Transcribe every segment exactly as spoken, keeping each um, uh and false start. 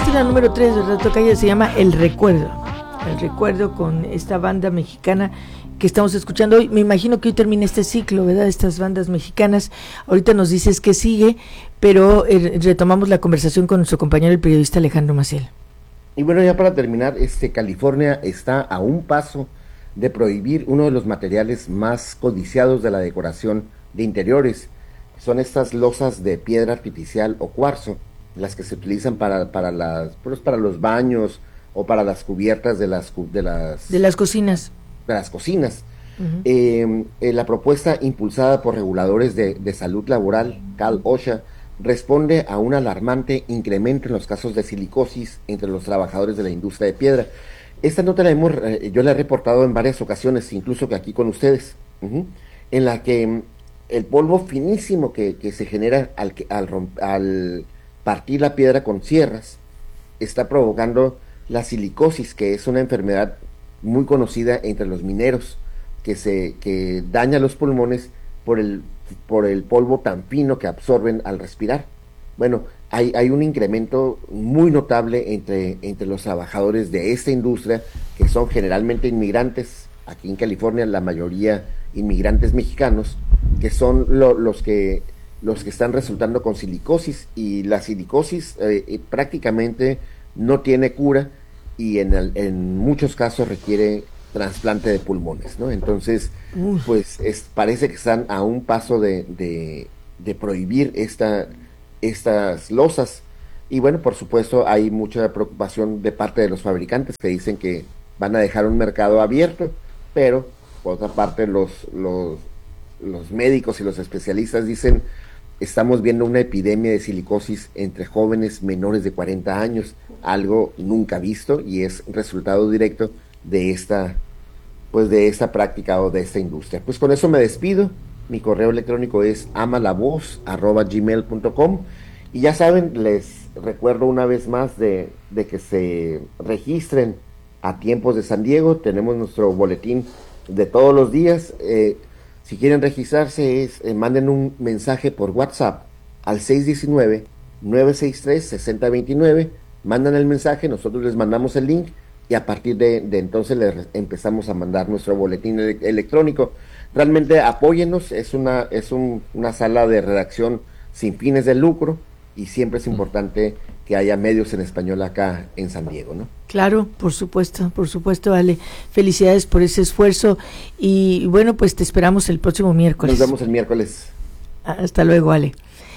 que es la número tres, ¿verdad, Tocayo? Se llama El Recuerdo. El Recuerdo, con esta banda mexicana que estamos escuchando hoy. Me imagino que hoy termina este ciclo, ¿verdad? Estas bandas mexicanas. Ahorita nos dices que sigue, pero eh, retomamos la conversación con nuestro compañero, el periodista Alejandro Maciel. Y bueno, ya para terminar, este California está a un paso de prohibir uno de los materiales más codiciados de la decoración de interiores. Son estas losas de piedra artificial o cuarzo, las que se utilizan para para las pues para los baños o para las cubiertas de las de las de las cocinas de las cocinas. Uh-huh. eh, eh, la propuesta, impulsada por reguladores de, de salud laboral, Cal OSHA, responde a un alarmante incremento en los casos de silicosis entre los trabajadores de la industria de piedra. Esta nota la hemos, eh, yo la he reportado en varias ocasiones, incluso que aquí con ustedes, uh-huh, en la que el polvo finísimo que, que se genera al, al, romp, al partir la piedra con sierras está provocando la silicosis, que es una enfermedad muy conocida entre los mineros, que se que daña los pulmones por el por el polvo tan fino que absorben al respirar. Bueno, hay, hay un incremento muy notable entre, entre los trabajadores de esta industria, que son generalmente inmigrantes, aquí en California la mayoría inmigrantes mexicanos, que son lo, los que los que están resultando con silicosis, y la silicosis eh, prácticamente no tiene cura, y en, el, en muchos casos requiere trasplante de pulmones, ¿no? Entonces, Uf. pues es, parece que están a un paso de, de, de prohibir esta, estas losas. Y bueno, por supuesto hay mucha preocupación de parte de los fabricantes, que dicen que van a dejar un mercado abierto, pero por otra parte los, los, los médicos y los especialistas dicen: estamos viendo una epidemia de silicosis entre jóvenes menores de cuarenta años, algo nunca visto, y es resultado directo de esta pues de esta práctica o de esta industria. Pues con eso me despido. Mi correo electrónico es amalavoz arroba gmail punto com, y ya saben, les recuerdo una vez más de, de que se registren a Tiempos de San Diego. Tenemos nuestro boletín de todos los días. Eh, si quieren registrarse, es, eh, manden un mensaje por WhatsApp al seis uno nueve, nueve seis tres, seis cero dos nueve, mandan el mensaje, nosotros les mandamos el link, y a partir de, de entonces les empezamos a mandar nuestro boletín ele- electrónico. Realmente apóyennos, es una es un, una sala de redacción sin fines de lucro, y siempre es importante que haya medios en español acá en San Diego, ¿no? Claro, por supuesto, por supuesto, Ale. Felicidades por ese esfuerzo, y bueno, pues te esperamos el próximo miércoles. Nos vemos el miércoles. Hasta luego, Ale.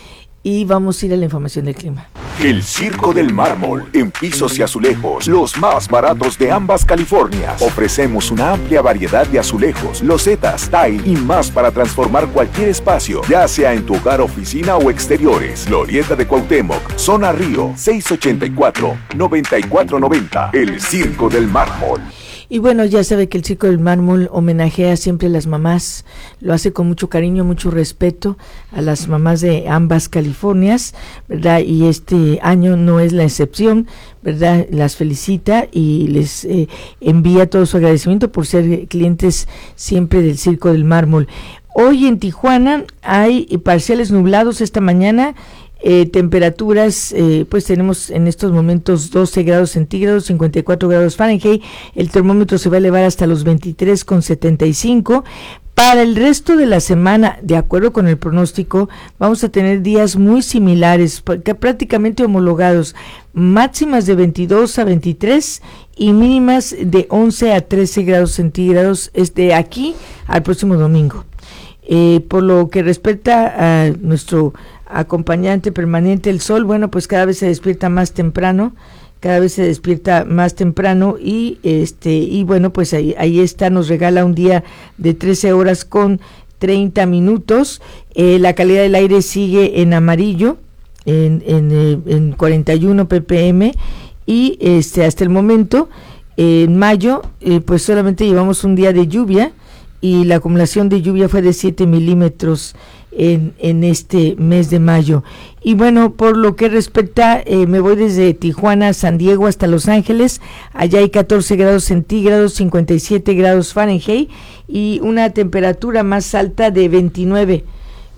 Y vamos a ir a la información del clima. El Circo del Mármol, en pisos y azulejos, los más baratos de ambas Californias. Ofrecemos una amplia variedad de azulejos, losetas, tile y más para transformar cualquier espacio, ya sea en tu hogar, oficina o exteriores. Glorieta de Cuauhtémoc, Zona Río, seis ochenta y cuatro, noventa y cuatro noventa. El Circo del Mármol. Y bueno, ya sabe que el Circo del Mármol homenajea siempre a las mamás, lo hace con mucho cariño, mucho respeto a las mamás de ambas Californias, ¿verdad? Y este año no es la excepción, ¿verdad? Las felicita y les eh, envía todo su agradecimiento por ser clientes siempre del Circo del Mármol. Hoy en Tijuana hay parciales nublados esta mañana. Eh, temperaturas, eh, pues tenemos en estos momentos doce grados centígrados, cincuenta y cuatro grados Fahrenheit. El termómetro se va a elevar hasta los veintitrés con setenta y cinco. Para el resto de la semana, de acuerdo con el pronóstico, vamos a tener días muy similares, prácticamente homologados, máximas de veintidós a veintitrés y mínimas de once a trece grados centígrados desde aquí al próximo domingo. Eh, por lo que respecta a nuestro acompañante permanente, el sol, bueno, pues cada vez se despierta más temprano, cada vez se despierta más temprano y este y bueno, pues ahí ahí está, nos regala un día de trece horas con treinta minutos. Eh, la calidad del aire sigue en amarillo, en en, eh, en cuarenta y uno ppm, y este hasta el momento eh, en mayo eh, pues solamente llevamos un día de lluvia, y la acumulación de lluvia fue de siete milímetros en, en este mes de mayo. Y bueno, por lo que respecta, eh, me voy desde Tijuana a San Diego hasta Los Ángeles. Allá hay catorce grados centígrados, cincuenta y siete grados Fahrenheit, y una temperatura más alta de veintinueve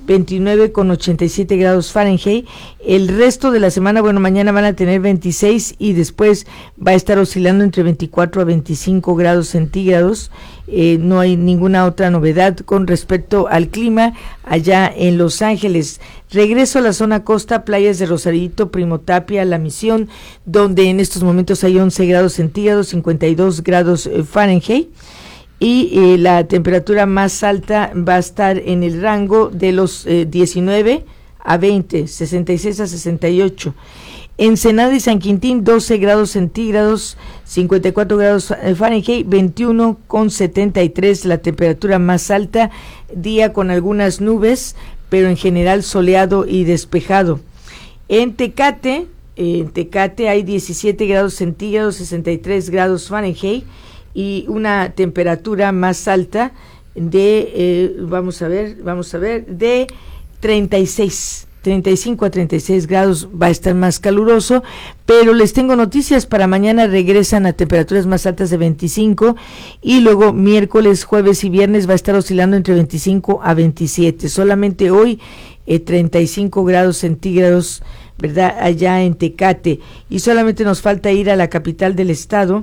veintinueve con ochenta y siete grados Fahrenheit. El resto de la semana, bueno, mañana van a tener veintiséis y después va a estar oscilando entre veinticuatro a veinticinco grados centígrados. Eh, no hay ninguna otra novedad con respecto al clima allá en Los Ángeles. Regreso a la zona costa, playas de Rosarito, Primo Tapia, La Misión, donde en estos momentos hay once grados centígrados, cincuenta y dos grados Fahrenheit. Y eh, la temperatura más alta va a estar en el rango de los eh, diecinueve a veinte, sesenta y seis a sesenta y ocho. Ensenada y San Quintín, doce grados centígrados, cincuenta y cuatro grados Fahrenheit, veintiuno con setenta y tres la temperatura más alta, día con algunas nubes, pero en general soleado y despejado. En Tecate, eh, en Tecate hay diecisiete grados centígrados, sesenta y tres grados Fahrenheit, y una temperatura más alta de, eh, vamos a ver, vamos a ver, de treinta y seis, treinta y cinco a treinta y seis grados, va a estar más caluroso, pero les tengo noticias, para mañana regresan a temperaturas más altas de veinticinco, y luego miércoles, jueves y viernes va a estar oscilando entre veinticinco a veintisiete, solamente hoy eh, treinta y cinco grados centígrados, ¿verdad?, allá en Tecate, y solamente nos falta ir a la capital del estado,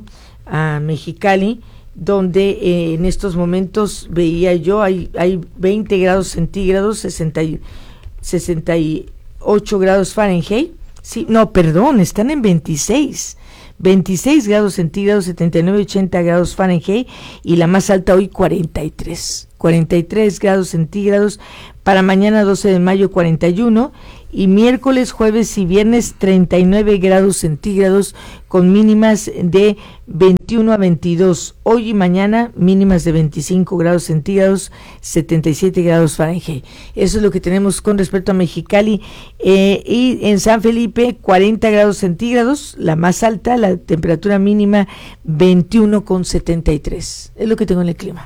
a Mexicali, donde eh, en estos momentos veía yo, hay, hay veinte grados centígrados, sesenta y, sesenta y ocho grados Fahrenheit, sí, no, perdón, están en veintiséis, veintiséis grados centígrados, setenta y nueve, ochenta grados Fahrenheit, y la más alta hoy cuarenta y tres, cuarenta y tres grados centígrados, para mañana doce de mayo cuarenta y uno, y miércoles, jueves y viernes treinta y nueve grados centígrados con mínimas de veintiuno a veintidós. Hoy y mañana mínimas de veinticinco grados centígrados, setenta y siete grados Fahrenheit. Eso es lo que tenemos con respecto a Mexicali. Eh, y en San Felipe cuarenta grados centígrados, la más alta, la temperatura mínima veintiuno con setenta y tres. Es lo que tengo en el clima.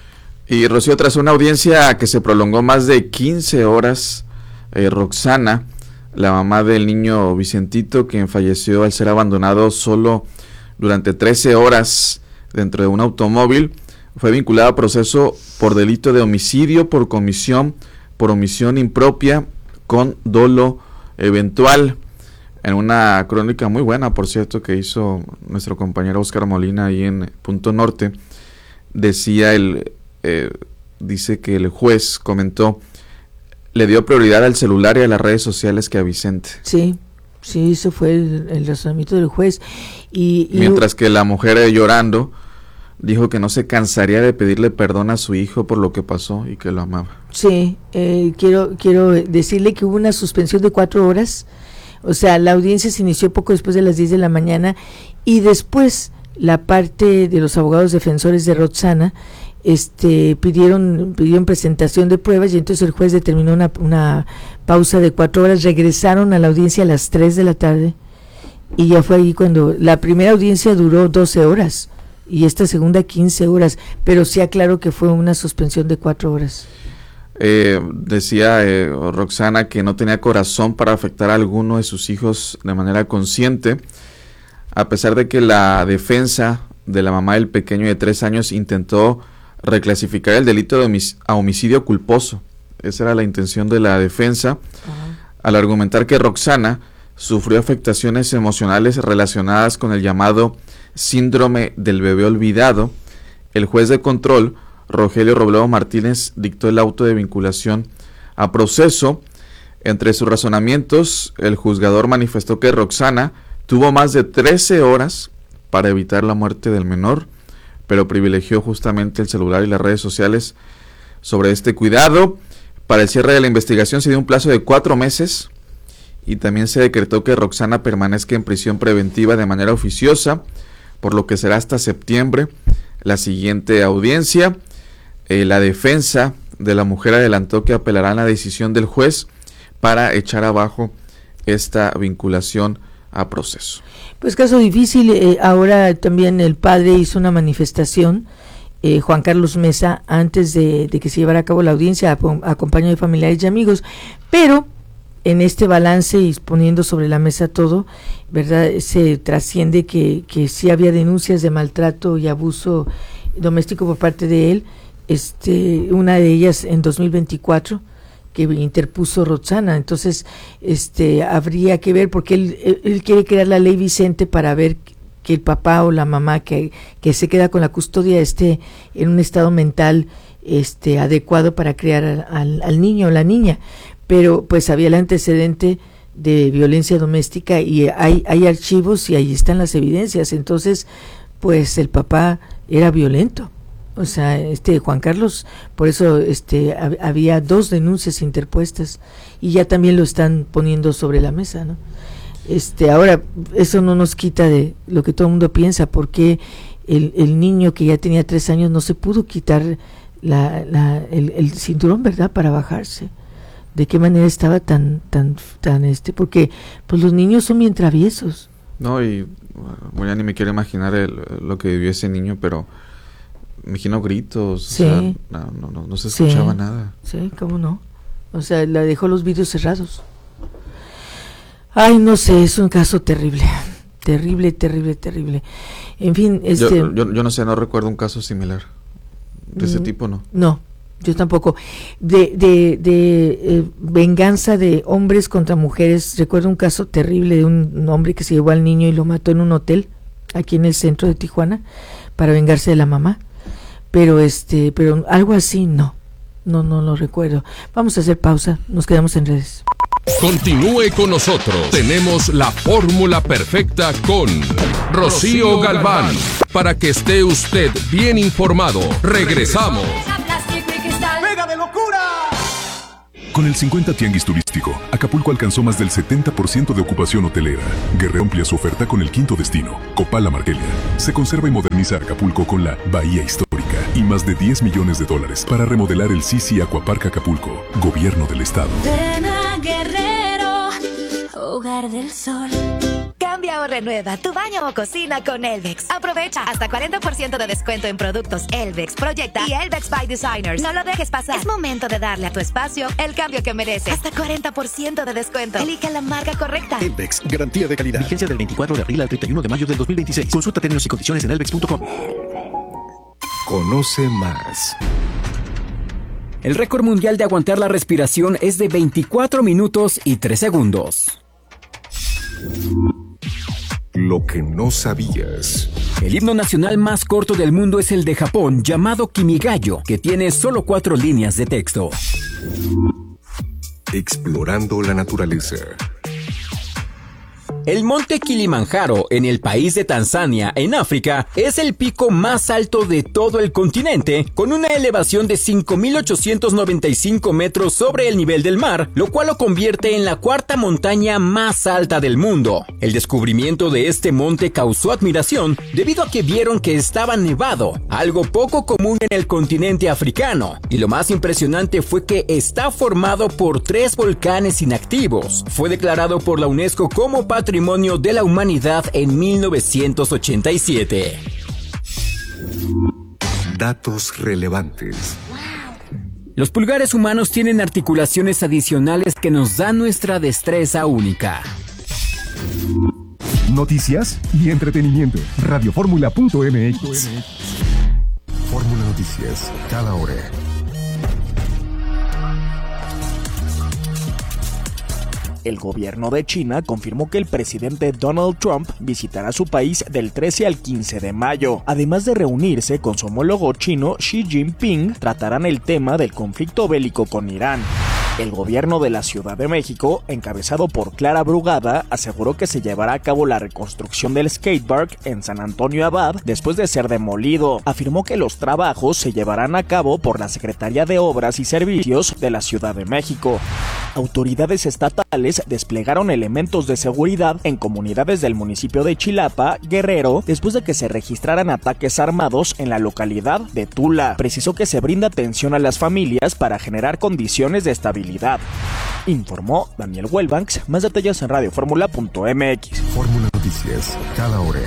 Y Rocío, tras una audiencia que se prolongó más de quince horas, Eh, Roxana, la mamá del niño Vicentito, quien falleció al ser abandonado solo durante trece horas dentro de un automóvil, fue vinculada a proceso por delito de homicidio por comisión, por omisión impropia con dolo eventual. En una crónica muy buena, por cierto, que hizo nuestro compañero Oscar Molina ahí en Punto Norte, decía el, eh, dice que el juez comentó: le dio prioridad al celular y a las redes sociales que a Vicente. Sí, sí, eso fue el, el razonamiento del juez. Y, y Mientras que la mujer, eh, llorando, dijo que no se cansaría de pedirle perdón a su hijo por lo que pasó y que lo amaba. Sí, eh, quiero, quiero decirle que hubo una suspensión de cuatro horas, o sea, la audiencia se inició poco después de las diez de la mañana, y después la parte de los abogados defensores de Roxana este pidieron pidieron presentación de pruebas, y entonces el juez determinó una, una pausa de cuatro horas. Regresaron a la audiencia a las tres de la tarde, y ya fue ahí cuando la primera audiencia duró doce horas y esta segunda quince horas, pero sí aclaro que fue una suspensión de cuatro horas. Eh, decía eh, Roxana que no tenía corazón para afectar a alguno de sus hijos de manera consciente, a pesar de que la defensa de la mamá del pequeño de tres años intentó reclasificar el delito de homic- a homicidio culposo. Esa era la intención de la defensa, uh-huh. al argumentar que Roxana sufrió afectaciones emocionales relacionadas con el llamado síndrome del bebé olvidado. El juez de control, Rogelio Robledo Martínez, dictó el auto de vinculación a proceso. Entre sus razonamientos, el juzgador manifestó que Roxana tuvo más de trece horas para evitar la muerte del menor, pero privilegió justamente el celular y las redes sociales sobre este cuidado. Para el cierre de la investigación se dio un plazo de cuatro meses y también se decretó que Roxana permanezca en prisión preventiva de manera oficiosa, por lo que será hasta septiembre la siguiente audiencia. Eh, la defensa de la mujer adelantó que apelarán la decisión del juez para echar abajo esta vinculación a proceso. Pues caso difícil. Eh, ahora también el padre hizo una manifestación, eh, Juan Carlos Mesa, antes de, de que se llevara a cabo la audiencia, acompañado de familiares y amigos, pero en este balance y poniendo sobre la mesa todo, ¿verdad?, se trasciende que, que sí había denuncias de maltrato y abuso doméstico por parte de él, este una de ellas en dos mil veinticuatro, que interpuso Roxana. Entonces, este, habría que ver, porque él, él, él quiere crear la ley Vicente para ver que el papá o la mamá que, que se queda con la custodia esté en un estado mental este, adecuado para criar al, al niño o la niña. Pero pues había el antecedente de violencia doméstica y hay, hay archivos y ahí están las evidencias. Entonces, pues el papá era violento. O sea, este Juan Carlos, por eso este hab, había dos denuncias interpuestas y ya también lo están poniendo sobre la mesa, ¿no? Este, ahora, eso no nos quita de lo que todo el mundo piensa, porque el, el niño que ya tenía tres años no se pudo quitar la, la, el, el cinturón, ¿verdad?, para bajarse. ¿De qué manera estaba tan, tan, tan este? Porque pues los niños son bien traviesos. No, y bueno, ya ni me quiero imaginar el, lo que vivió ese niño, pero me imagino gritos, sí. O sea, no, no, no, no se escuchaba sí. nada. Sí, cómo no. O sea, la dejó los vidrios cerrados. Ay, no sé, es un caso terrible, terrible, terrible, terrible. En fin, este... Yo, yo, yo no sé, no recuerdo un caso similar. De ese tipo, ¿no? No, yo tampoco. De, de, de eh, venganza de hombres contra mujeres, recuerdo un caso terrible de un hombre que se llevó al niño y lo mató en un hotel, aquí en el centro de Tijuana, para vengarse de la mamá. Pero este, pero algo así no, no, no lo recuerdo. Vamos a hacer pausa, nos quedamos en redes. Continúe con nosotros, tenemos la fórmula perfecta con Rocío Galván, para que esté usted bien informado. Regresamos. ¡Pega de locura! Con el cincuenta Tianguis Turístico, Acapulco alcanzó más del setenta por ciento de ocupación hotelera. Guerrero amplia su oferta con el quinto destino, Copala Margelia. Se conserva y moderniza Acapulco con la Bahía Histórica y más de diez millones de dólares para remodelar el Sisi Aquapark Acapulco, Gobierno del Estado. Ven a Guerrero, hogar del sol. Cambia o renueva tu baño o cocina con Elvex. Aprovecha hasta cuarenta por ciento de descuento en productos Elvex, Proyecta y Elvex by Designers. No lo dejes pasar. Es momento de darle a tu espacio el cambio que merece. Hasta cuarenta por ciento de descuento. Elige la marca correcta. Elvex, garantía de calidad. Vigencia del veinticuatro de abril al treinta y uno de mayo del dos mil veintiséis. Consulta términos y condiciones en elvex punto com. Conoce más. El récord mundial de aguantar la respiración es de veinticuatro minutos y tres segundos. Lo que no sabías. El himno nacional más corto del mundo es el de Japón, llamado Kimigayo, que tiene solo cuatro líneas de texto. Explorando la naturaleza. El monte Kilimanjaro, en el país de Tanzania, en África, es el pico más alto de todo el continente, con una elevación de cinco mil ochocientos noventa y cinco metros sobre el nivel del mar, lo cual lo convierte en la cuarta montaña más alta del mundo. El descubrimiento de este monte causó admiración debido a que vieron que estaba nevado, algo poco común en el continente africano, y lo más impresionante fue que está formado por tres volcanes inactivos. Fue declarado por la UNESCO como Patrimonio de la Humanidad en mil novecientos ochenta y siete. Datos relevantes. Los pulgares humanos tienen articulaciones adicionales que nos dan nuestra destreza única. Noticias y entretenimiento. radio fórmula punto m x. Fórmula Noticias, cada hora. El gobierno de China confirmó que el presidente Donald Trump visitará su país del trece al quince de mayo. Además de reunirse con su homólogo chino Xi Jinping, tratarán el tema del conflicto bélico con Irán. El gobierno de la Ciudad de México, encabezado por Clara Brugada, aseguró que se llevará a cabo la reconstrucción del skatepark en San Antonio Abad después de ser demolido. Afirmó que los trabajos se llevarán a cabo por la Secretaría de Obras y Servicios de la Ciudad de México. Autoridades estatales desplegaron elementos de seguridad en comunidades del municipio de Chilapa, Guerrero, después de que se registraran ataques armados en la localidad de Tula. Precisó que se brinda atención a las familias para generar condiciones de estabilidad. Informó Daniel Wellbanks. Más detalles en radio fórmula punto m x. Fórmula Noticias, cada hora.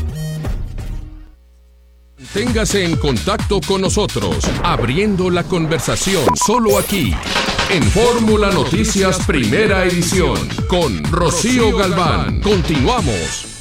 Téngase en contacto con nosotros, abriendo la conversación, solo aquí, en Fórmula Noticias Primera Edición, con Rocío Galván. Continuamos.